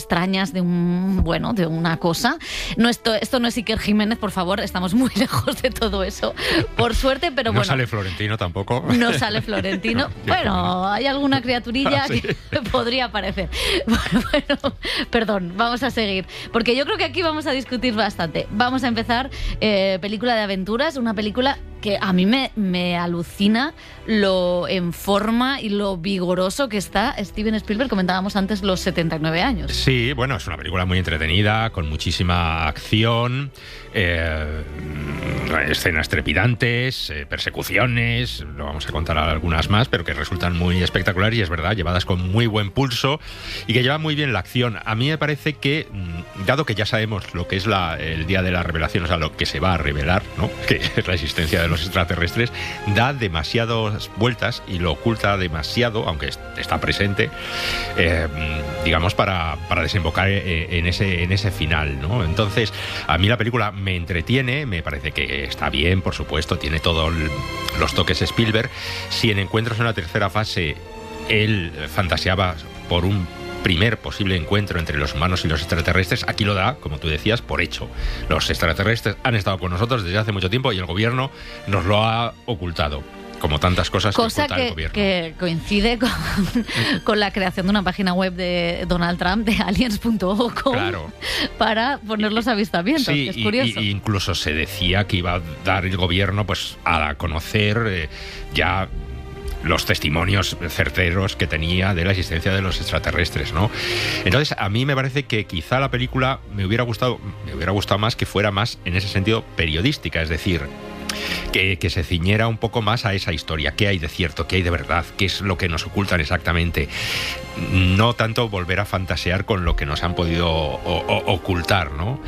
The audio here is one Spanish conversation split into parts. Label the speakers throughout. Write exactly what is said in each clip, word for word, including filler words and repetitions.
Speaker 1: extrañas de un, bueno, de una cosa. No, esto, esto no es Iker Jiménez, por favor, estamos muy lejos de todo eso, por suerte, pero
Speaker 2: no
Speaker 1: bueno.
Speaker 2: No sale Florentino tampoco.
Speaker 1: No sale Florentino.
Speaker 2: No,
Speaker 1: bueno, hay alguna criaturilla ah, sí. que podría aparecer. Bueno, bueno, perdón, vamos a seguir, porque yo creo que aquí vamos a discutir bastante. Vamos a empezar, eh, película de aventuras, una película que a mí me, me alucina lo en forma y lo vigoroso que está Steven Spielberg. Comentábamos antes los setenta y nueve años.
Speaker 2: Sí, bueno, es una película muy entretenida, con muchísima acción, eh, escenas trepidantes, eh, persecuciones, no vamos a contar algunas más, pero que resultan muy espectaculares y es verdad, llevadas con muy buen pulso y que llevan muy bien la acción. A mí me parece que, dado que ya sabemos lo que es la, el día de la revelación, o sea, lo que se va a revelar, ¿no?, que es la existencia de los extraterrestres, da demasiadas vueltas y lo oculta demasiado, aunque está presente, eh, digamos, para, para desembocar en ese, en ese final, ¿no? Entonces, a mí la película me entretiene, me parece que está bien, por supuesto, tiene todos los toques Spielberg. Si en Encuentros en la tercera fase él fantaseaba por un primer posible encuentro entre los humanos y los extraterrestres, aquí lo da, como tú decías, por hecho. Los extraterrestres han estado con nosotros desde hace mucho tiempo y el gobierno nos lo ha ocultado, como tantas cosas
Speaker 1: Cosa
Speaker 2: que oculta
Speaker 1: que,
Speaker 2: el gobierno.
Speaker 1: que coincide con, con la creación de una página web de Donald Trump, de aliens punto com,
Speaker 2: claro,
Speaker 1: para poner los avistamientos,
Speaker 2: sí,
Speaker 1: que es curioso.
Speaker 2: Y, y incluso se decía que iba a dar el gobierno pues a conocer eh, ya los testimonios certeros que tenía de la existencia de los extraterrestres, ¿no? Entonces, a mí me parece que quizá la película me hubiera gustado, me hubiera gustado más que fuera más en ese sentido periodística, es decir, que, que se ciñera un poco más a esa historia, qué hay de cierto, qué hay de verdad, qué es lo que nos ocultan exactamente. No tanto volver a fantasear con lo que nos han podido o, o, ocultar, ¿no?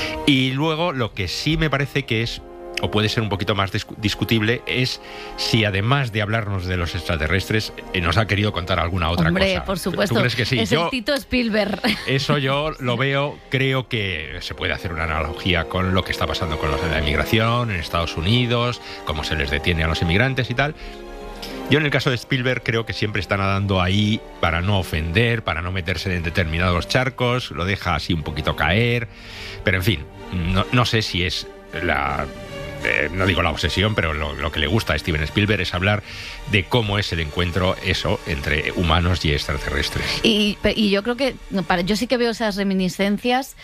Speaker 2: Y luego, lo que sí me parece que es, o puede ser un poquito más discutible, es si además de hablarnos de los extraterrestres, eh, nos ha querido contar alguna otra
Speaker 1: Hombre,
Speaker 2: cosa.
Speaker 1: Hombre, por supuesto.
Speaker 2: ¿Tú crees que sí?
Speaker 1: Es
Speaker 2: yo,
Speaker 1: el Tito Spielberg.
Speaker 2: Eso yo lo veo, creo que se puede hacer una analogía con lo que está pasando con los de la inmigración en Estados Unidos, cómo se les detiene a los inmigrantes y tal. Yo en el caso de Spielberg creo que siempre está nadando ahí para no ofender, para no meterse en determinados charcos, lo deja así un poquito caer, pero en fin, no, no sé si es la... Eh, no digo la obsesión, pero lo, lo que le gusta a Steven Spielberg es hablar de cómo es el encuentro, eso, entre humanos y extraterrestres.
Speaker 1: Y, y yo creo que, para, yo sí que veo esas reminiscencias,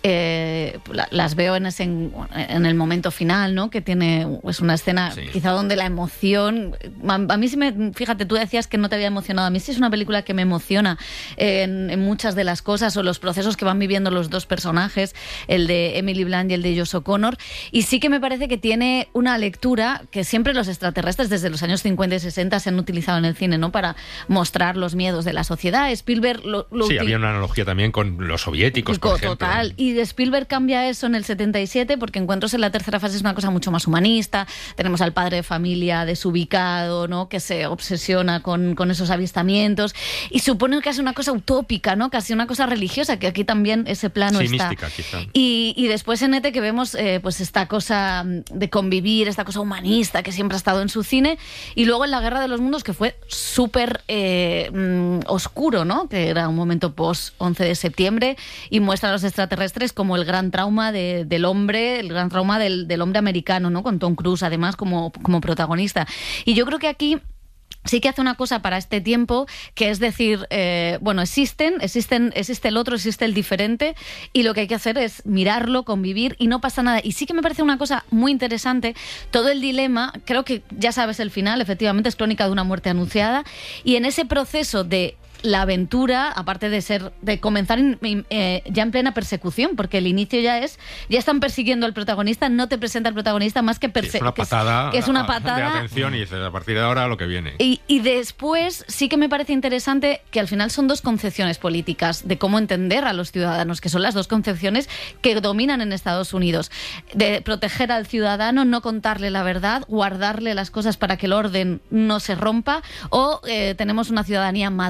Speaker 1: eh, la, las veo en, ese, en el momento final, ¿no? Que tiene, es una escena sí. quizá donde la emoción, a, a mí sí me, fíjate, tú decías que no te había emocionado, a mí sí es una película que me emociona en, en muchas de las cosas o los procesos que van viviendo los dos personajes, el de Emily Blunt y el de Josh O'Connor, y sí que me parece que tiene una lectura que siempre los extraterrestres desde los años cincuenta y sesenta se han utilizado en el cine, ¿no?, para mostrar los miedos de la sociedad. Spielberg lo, lo
Speaker 2: sí,
Speaker 1: util...
Speaker 2: había una analogía también con los soviéticos, por ejemplo.
Speaker 1: Total, y Spielberg cambia eso en el setenta y siete porque Encuentros en la tercera fase es una cosa mucho más humanista. Tenemos al padre de familia desubicado, ¿no?, que se obsesiona con, con esos avistamientos y supone casi una cosa utópica, ¿no?, casi una cosa religiosa, que aquí también ese plano
Speaker 2: sí,
Speaker 1: está.
Speaker 2: Mística, quizá.
Speaker 1: Y, y después en E T que vemos eh, pues esta cosa de convivir, esta cosa humanista que siempre ha estado en su cine, y luego en La Guerra de los Mundos, que fue súper eh, mm, oscuro, ¿no?, que era un momento post once de septiembre y muestra a los extraterrestres como el gran trauma de, del hombre, el gran trauma del, del hombre americano, ¿no?, con Tom Cruise además como, como protagonista. Y yo creo que aquí sí que hace una cosa para este tiempo, que es decir, eh, bueno, existen, existen, existe el otro, existe el diferente, y lo que hay que hacer es mirarlo, convivir, y no pasa nada. Y sí que me parece una cosa muy interesante, todo el dilema, creo que ya sabes el final, efectivamente es Crónica de una muerte anunciada, y en ese proceso de la aventura, aparte de ser de comenzar in, eh, ya en plena persecución, porque el inicio ya es, ya están persiguiendo al protagonista, no te presenta al protagonista más que perseguir.
Speaker 2: Sí, es una patada,
Speaker 1: que es, que es una patada
Speaker 2: de atención y dices, a partir de ahora lo que viene.
Speaker 1: Y, y después sí que me parece interesante que al final son dos concepciones políticas de cómo entender a los ciudadanos, que son las dos concepciones que dominan en Estados Unidos, de proteger al ciudadano, no contarle la verdad, guardarle las cosas para que el orden no se rompa, o eh, tenemos una ciudadanía madura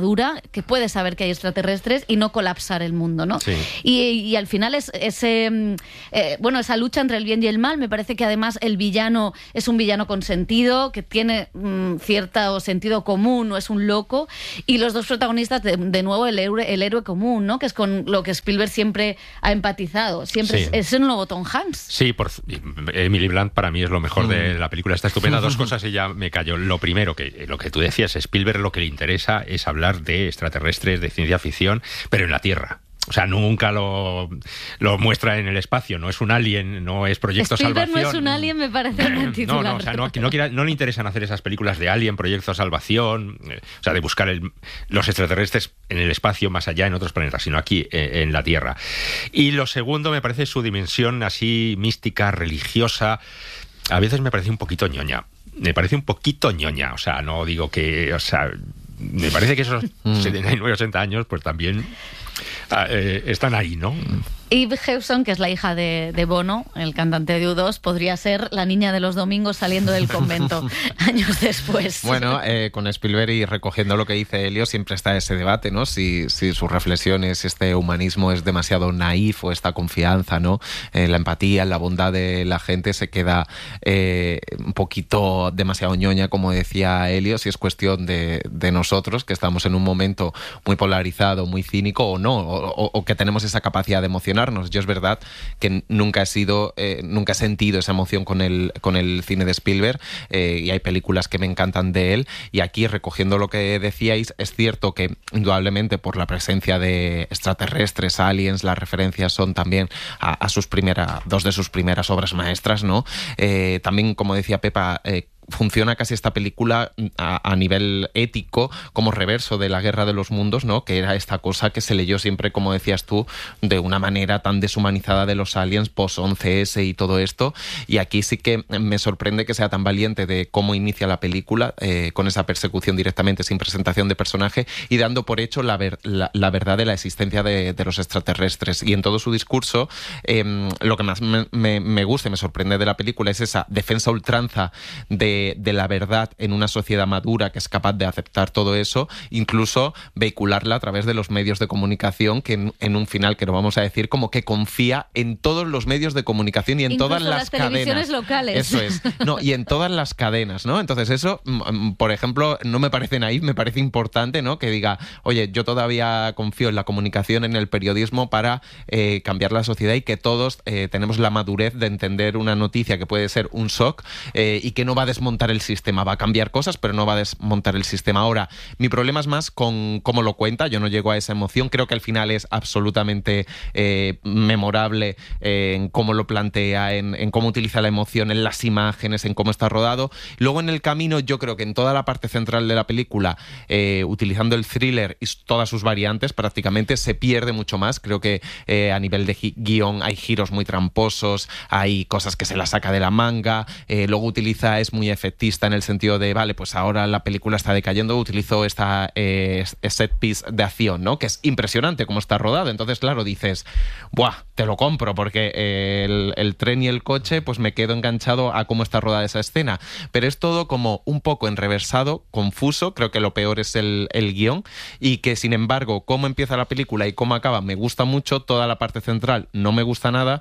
Speaker 1: que puede saber que hay extraterrestres y no colapsar el mundo, ¿no?
Speaker 2: Sí.
Speaker 1: Y, y al final es ese, eh, bueno, esa lucha entre el bien y el mal. Me parece que además el villano es un villano con sentido, que tiene mmm, cierto sentido común, no es un loco. Y los dos protagonistas, de, de nuevo, el héroe, el héroe común, ¿no? Que es con lo que Spielberg siempre ha empatizado. Siempre sí. es, es el nuevo Tom Hanks.
Speaker 2: Sí, por, Emily Blunt para mí es lo mejor de la película. Está estupenda. Dos cosas y ya me callo. Lo primero, que lo que tú decías, Spielberg lo que le interesa es hablar de extraterrestres, de ciencia ficción, pero en la Tierra. O sea, nunca lo, lo muestra en el espacio. No es un alien, no es Proyecto
Speaker 1: Spielberg
Speaker 2: Salvación.
Speaker 1: no es un alien, me parece un titular.
Speaker 2: No, no, o sea, no, no, quiera, no le interesan hacer esas películas de Alien, Proyecto Salvación, eh, o sea, de buscar el, los extraterrestres en el espacio, más allá, en otros planetas, sino aquí, eh, en la Tierra. Y lo segundo me parece su dimensión así mística, religiosa. A veces me parece un poquito ñoña. Me parece un poquito ñoña. O sea, no digo que... O sea, me parece que esos setenta y nueve, ochenta años, pues también... Ah, eh, están ahí, ¿no?
Speaker 1: Eve Hewson, que es la hija de, de Bono, el cantante de U dos, podría ser la niña de los domingos saliendo del convento años después.
Speaker 3: Bueno, eh, con Spielberg y recogiendo lo que dice Elio, siempre está ese debate, ¿no? Si, si sus reflexiones, este humanismo es demasiado naif o esta confianza, ¿no? En la empatía, en la bondad de la gente se queda eh, un poquito demasiado ñoña, como decía Elio, si es cuestión de, de nosotros, que estamos en un momento muy polarizado, muy cínico, o no, o, o que tenemos esa capacidad de emocionarnos. Yo es verdad que nunca he sido, eh, nunca he sentido esa emoción con el, con el cine de Spielberg, eh, y hay películas que me encantan de él, y aquí, recogiendo lo que decíais, es cierto que indudablemente por la presencia de extraterrestres, aliens, las referencias son también a, a sus primeras, dos de sus primeras obras maestras, ¿no? Eh, también, como decía Pepa, eh, funciona casi esta película a, a nivel ético como reverso de La Guerra de los Mundos, ¿no? Que era esta cosa que se leyó siempre, como decías tú, de una manera tan deshumanizada de los aliens post once ese y todo esto, y aquí sí que me sorprende que sea tan valiente de cómo inicia la película, eh, con esa persecución directamente sin presentación de personaje y dando por hecho la, ver, la, la verdad de la existencia de, de los extraterrestres, y en todo su discurso eh, lo que más me, me, me gusta y me sorprende de la película es esa defensa ultranza de De, de la verdad en una sociedad madura que es capaz de aceptar todo eso, incluso vehicularla a través de los medios de comunicación, que en, en un final, que lo vamos a decir, como que confía en todos los medios de comunicación y en
Speaker 1: incluso
Speaker 3: todas las,
Speaker 1: las televisiones
Speaker 3: cadenas
Speaker 1: locales.
Speaker 3: Eso es, no, y en todas las cadenas, ¿no? Entonces eso, por ejemplo, no me parece naif, me parece importante, ¿no? Que diga, oye, yo todavía confío en la comunicación, en el periodismo para eh, cambiar la sociedad, y que todos eh, tenemos la madurez de entender una noticia que puede ser un shock eh, y que no va a desmontar el sistema, va a cambiar cosas, pero no va a desmontar el sistema. Ahora, mi problema es más con cómo lo cuenta, yo no llego a esa emoción, creo que al final es absolutamente eh, memorable eh, en cómo lo plantea, en, en cómo utiliza la emoción, en las imágenes, en cómo está rodado. Luego en el camino, yo creo que en toda la parte central de la película, eh, utilizando el thriller y todas sus variantes, prácticamente se pierde mucho más. Creo que eh, a nivel de guión hay giros muy tramposos, hay cosas que se la saca de la manga, eh, luego utiliza, es muy efectista en el sentido de, vale, pues ahora la película está decayendo, utilizo esta eh, set piece de acción, ¿no? Que es impresionante cómo está rodado. Entonces, claro, dices, ¡buah! Te lo compro, porque eh, el, el tren y el coche, pues me quedo enganchado a cómo está rodada esa escena. Pero es todo como un poco enreversado, confuso, creo que lo peor es el, el guión, y que, sin embargo, cómo empieza la película y cómo acaba me gusta mucho, toda la parte central no me gusta nada,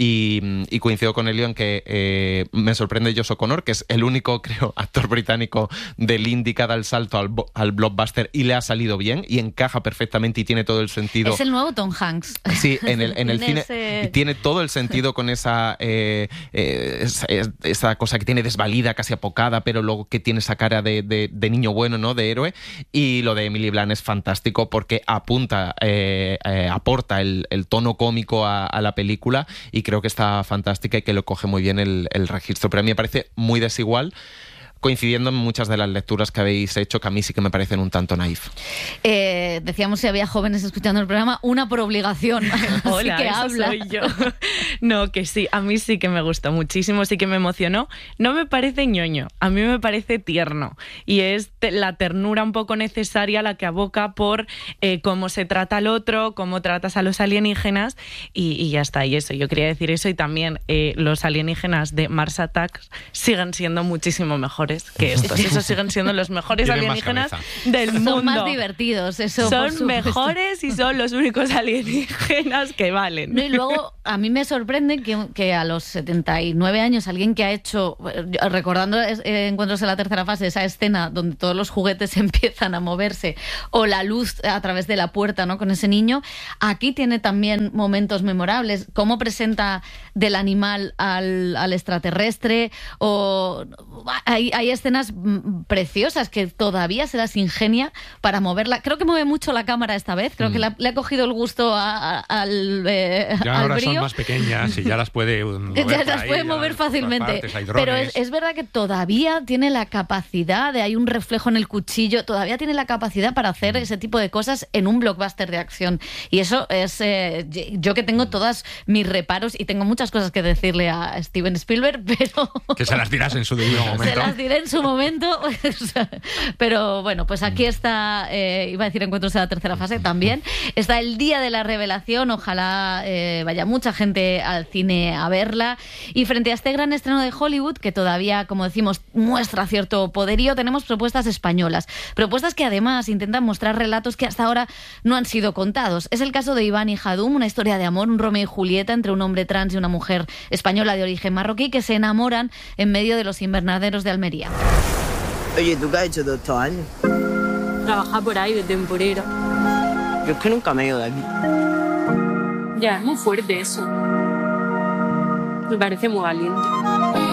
Speaker 3: y, y coincido con Elio en que eh, me sorprende Josh O'Connor, que es el único, creo, actor británico del indie que da el salto al, al blockbuster y le ha salido bien y encaja perfectamente y tiene todo el sentido.
Speaker 1: Es el nuevo Tom Hanks.
Speaker 3: Sí, en el, en el cine ese... y tiene todo el sentido con esa, eh, eh, esa, esa cosa que tiene desvalida, casi apocada, pero luego que tiene esa cara de, de, de niño bueno, ¿no? De héroe. Y lo de Emily Blunt es fantástico porque apunta, eh, eh, aporta el, el tono cómico a, a la película, y creo que está fantástica y que lo coge muy bien el, el registro. Pero a mí me parece muy desigual, coincidiendo en muchas de las lecturas que habéis hecho, que a mí sí que me parecen un tanto naif.
Speaker 1: Eh, decíamos si había jóvenes escuchando el programa, una por obligación.
Speaker 4: Hola,
Speaker 1: Así que
Speaker 4: esa
Speaker 1: habla.
Speaker 4: soy yo. No, que sí, a mí sí que me gustó muchísimo, sí que me emocionó. No me parece ñoño, a mí me parece tierno. Y es te- la ternura un poco necesaria la que aboca por eh, cómo se trata al otro, cómo tratas a los alienígenas, y, y ya está. Y eso, yo quería decir eso. Y también eh, los alienígenas de Mars Attacks siguen siendo muchísimo mejores que estos. Esos siguen siendo los mejores
Speaker 2: Tienen más
Speaker 4: alienígenas
Speaker 2: cabeza.
Speaker 4: del mundo.
Speaker 1: Son más divertidos, eso por
Speaker 4: Son
Speaker 1: supuesto.
Speaker 4: mejores y son los únicos alienígenas que valen.
Speaker 1: No, y luego a mí me sorprende que, que a los setenta y nueve años alguien que ha hecho, recordando eh, Encuentros en la tercera fase, esa escena donde todos los juguetes empiezan a moverse, o la luz a través de la puerta, ¿no?, con ese niño, aquí tiene también momentos memorables. Cómo presenta del animal al, al extraterrestre, o hay, hay escenas mm, preciosas que todavía se las ingenia para moverla. Creo que mueve mucho la cámara esta vez, creo mm. que la, le ha cogido el gusto a, a, al, eh,
Speaker 2: ya
Speaker 1: al
Speaker 2: ahora
Speaker 1: brío.
Speaker 2: son más pequeñas y ya las puede mover
Speaker 1: ya las
Speaker 2: ahí,
Speaker 1: puede
Speaker 2: ya
Speaker 1: mover
Speaker 2: en
Speaker 1: fácilmente.
Speaker 2: partes, hay
Speaker 1: pero
Speaker 2: drones.
Speaker 1: es, es verdad que todavía tiene la capacidad de, hay un reflejo en el cuchillo, todavía tiene la capacidad para hacer ese tipo de cosas en un blockbuster de acción. Y eso es, eh, yo que tengo todas mis reparos y tengo muchas cosas que decirle a Steven Spielberg, pero...
Speaker 2: Que se las dirás en su debido momento.
Speaker 1: Se las diré en su momento. Pero bueno, pues aquí está, eh, iba a decir Encuentros en la tercera fase también. Está el día de la revelación, ojalá eh, vaya mucha gente al cine a verla. Y frente a este gran estreno de Hollywood, que todavía, como decimos, muestra cierto poderío, tenemos propuestas españolas. Propuestas que además intentan mostrar relatos que hasta ahora no han sido contados. Es el caso de Iván y Jadum, una historia de amor, un Romeo y Julieta entre un hombre trans y una mujer española de origen marroquí que se enamoran en medio de los invernaderos de Almería.
Speaker 5: Oye, ¿tú qué has hecho todos estos años?
Speaker 6: Trabajar por ahí de temporera.
Speaker 5: Yo es que nunca me he ido de aquí.
Speaker 6: Ya, es muy fuerte eso. Me parece muy valiente.